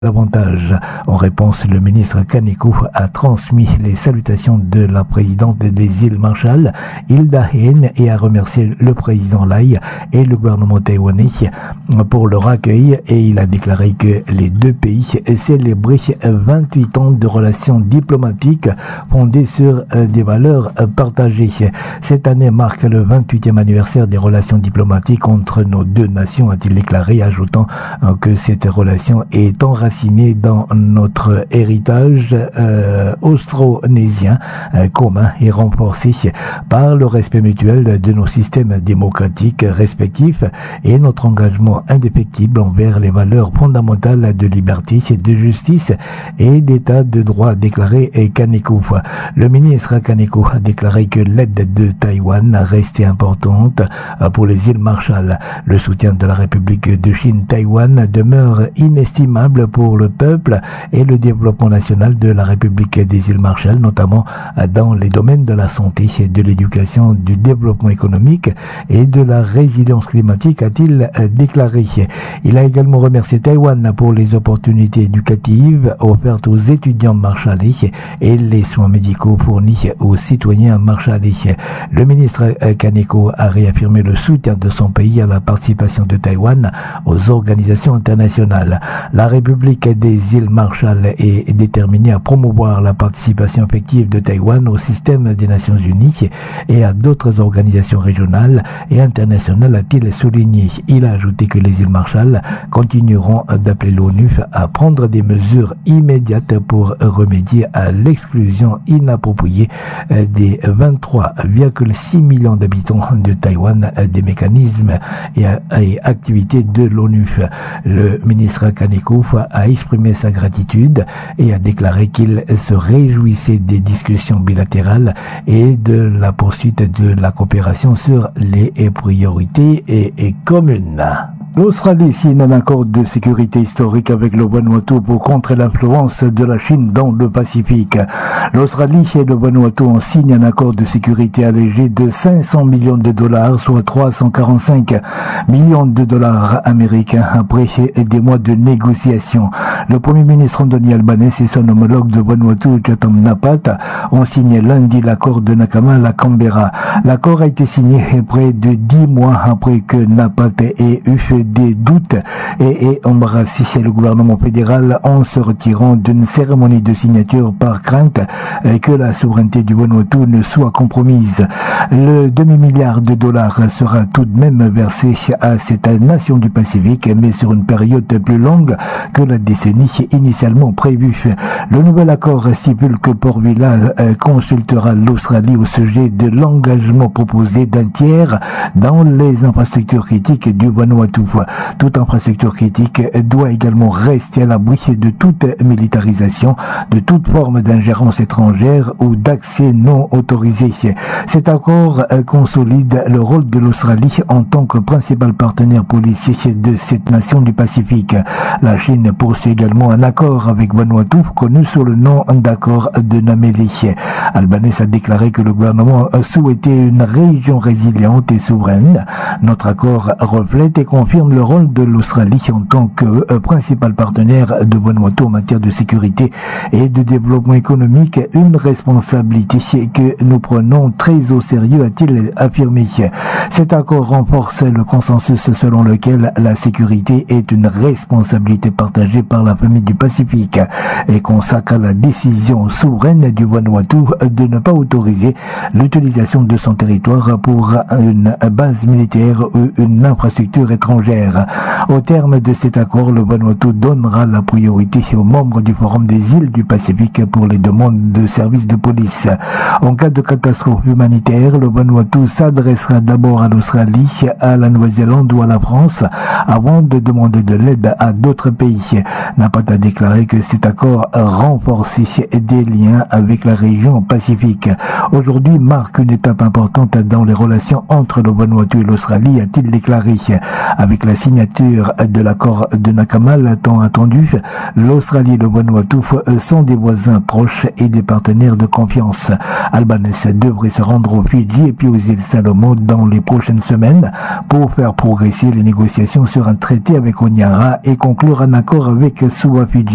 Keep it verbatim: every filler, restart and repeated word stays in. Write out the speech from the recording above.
Davantage. En réponse, le ministre Kaneko a transmis les salutations de la présidente des îles Marshall, Hilda Heine, et a remercié le président Lai et le gouvernement taïwanais pour leur accueil, et il a déclaré que les deux pays célébraient vingt-huit ans de relations diplomatiques fondées sur des valeurs partagées. Cette année marque le vingt-huitième anniversaire des relations diplomatiques entre nos deux nations, a-t-il déclaré, ajoutant que cette relation est enracinée dans notre héritage euh, austronésien euh, commun et renforcé par le respect mutuel de nos systèmes démocratiques respectifs et notre engagement indéfectible envers les valeurs fondamentales de liberté, de justice et d'état de droit, déclaré Kaneko. Le ministre Kaneko a déclaré que l'aide de Taïwan restait importante pour les îles Marshall. Le soutien de la République de Chine Taïwan demeure inestimable pour le peuple et le développement national de la République des îles Marshall, notamment dans les domaines de la santé, de l'éducation, du développement économique et de la résilience climatique, a-t-il déclaré. Il a également remercié Taïwan pour les opportunités éducatives offertes aux étudiants marshallais et les soins médicaux fournis aux citoyens marshallais. Le ministre Kaneko a réaffirmé le soutien de son pays à la participation de Taïwan aux organisations internationales. La République des îles Marshall est déterminée à promouvoir la participation effective de Taïwan au système des Nations Unies et à d'autres organisations régionales et internationales, a-t-il souligné. Il a ajouté que les îles Marshall continueront d'appeler l'ONU à prendre des mesures immédiates pour remédier à l'exclusion inappropriée des vingt-trois virgule six millions d'habitants de Taïwan des mécanismes et, et activités de l'ONU. Le ministre Kaneko a exprimé sa gratitude et a déclaré qu'il se réjouissait des discussions bilatérales et de la poursuite de la coopération sur les priorités et, et communes. L'Australie signe un accord de sécurité historique avec le Vanuatu pour contrer l'influence de la Chine dans le Pacifique. L'Australie et le Vanuatu ont signé un accord de sécurité allégé de cinq cents millions de dollars, soit trois cent quarante-cinq millions de dollars américains, après des mois de négociations. Le Premier ministre Anthony Albanese et son homologue de Vanuatu, Chatham Napat, ont signé lundi l'accord de Nakamal à Canberra. L'accord a été signé près de dix mois après que Napat ait eu des doutes et, et embrassé le gouvernement fédéral en se retirant d'une cérémonie de signature par crainte que la souveraineté du Vanuatu ne soit compromise. Le demi-milliard de dollars sera tout de même versé à cette nation du Pacifique, mais sur une période plus longue que la décennie initialement prévue. Le nouvel accord stipule que Port Vila consultera l'Australie au sujet de l'engagement proposé d'un tiers dans les infrastructures critiques du Vanuatu. Toute infrastructure critique doit également rester à l'abri de toute militarisation, de toute forme d'ingérence étrangère ou d'accès non autorisé. Cet accord consolide le rôle de l'Australie en tant que principal partenaire policier de cette nation du Pacifique. La Chine poursuit également un accord avec Vanuatu, connu sous le nom d'accord de Namélie. Albanese a déclaré que le gouvernement souhaitait une région résiliente et souveraine. Notre accord reflète et confirme le rôle de l'Australie en tant que euh, principal partenaire de Vanuatu en matière de sécurité et de développement économique, une responsabilité que nous prenons très au sérieux, a-t-il affirmé. Cet accord renforce le consensus selon lequel la sécurité est une responsabilité partagée par la famille du Pacifique et consacre la décision souveraine du Vanuatu de ne pas autoriser l'utilisation de son territoire pour une base militaire ou une infrastructure étrangère. Au terme de cet accord, le Vanuatu donnera la priorité aux membres du Forum des îles du Pacifique pour les demandes de services de police. En cas de catastrophe humanitaire, le Vanuatu s'adressera d'abord à l'Australie, à la Nouvelle-Zélande ou à la France avant de demander de l'aide à d'autres pays. Napat a déclaré que cet accord renforçait des liens avec la région Pacifique. Aujourd'hui marque une étape importante dans les relations entre le Vanuatu et l'Australie, a-t-il déclaré. Avec la signature de l'accord de Nakamal tant attendu, l'Australie et le Vanuatu sont des voisins proches et des partenaires de confiance. Albanese devrait se rendre aux Fidji et puis aux îles Salomon dans les prochaines semaines pour faire progresser les négociations sur un traité avec Honiara et conclure un accord avec Suwa Fidji.